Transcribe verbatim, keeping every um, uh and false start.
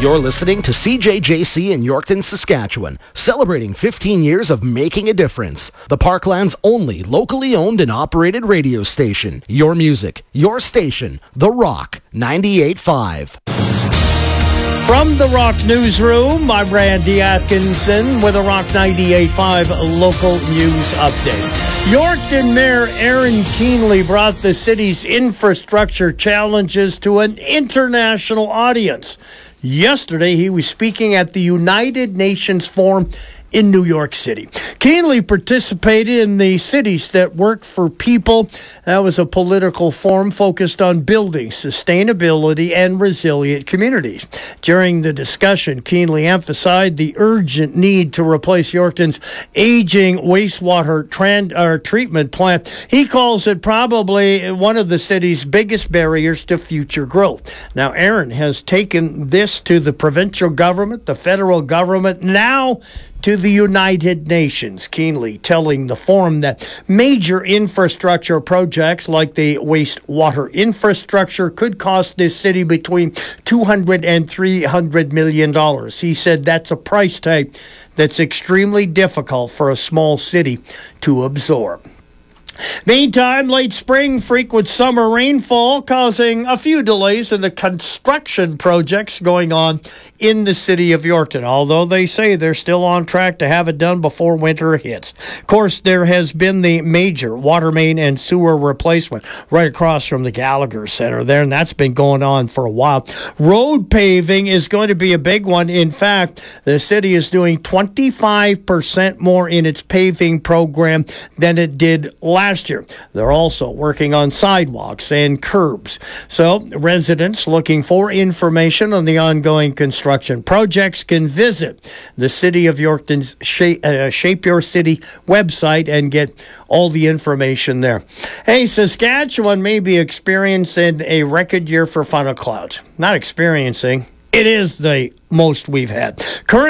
You're listening to C J J C in Yorkton, Saskatchewan, celebrating fifteen years of making a difference. The Parkland's only locally owned and operated radio station. Your music, your station, The Rock ninety-eight point five. From the Rock Newsroom, I'm Randy Atkinson with a Rock ninety-eight point five local news update. Yorkton Mayor Aaron Keenley brought the city's infrastructure challenges to an international audience. Yesterday, he was speaking at the United Nations Forum in New York City. Keenley participated in the Cities That Work for People. That was a political forum focused on building sustainability and resilient communities. During the discussion, Keenley emphasized the urgent need to replace Yorkton's aging wastewater tran- or treatment plant. He calls it probably one of the city's biggest barriers to future growth. Now, Aaron has taken this to the provincial government, the federal government, now to the United Nations. Keenley telling the forum that major infrastructure projects like the wastewater infrastructure could cost this city between two hundred and three hundred million dollars. He said that's a price tag that's extremely difficult for a small city to absorb. Meantime, late spring, frequent summer rainfall causing a few delays in the construction projects going on in the city of Yorkton, although they say they're still on track to have it done before winter hits. Of course, there has been the major water main and sewer replacement right across from the Gallagher Center there, and that's been going on for a while. Road paving is going to be a big one. In fact, the city is doing twenty-five percent more in its paving program than it did last year. They're also working on sidewalks and curbs. So residents looking for information on the ongoing construction projects can visit the City of Yorkton's Shape, uh, Shape Your City website and get all the information there. Hey, Saskatchewan may be experiencing a record year for funnel clouds. Not experiencing. It is the most we've had. Current